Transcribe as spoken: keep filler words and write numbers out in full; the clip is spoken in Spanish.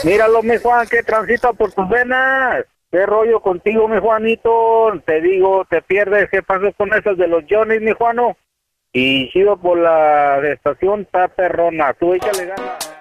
Míralo, mi Juan, que transita por tus venas. ¿Qué rollo contigo, mi Juanito? Te digo, te pierdes. ¿Qué pasó con esas de los Johnny's, mi Juano? Y chido por la estación, está perrona. Tú échale ganas.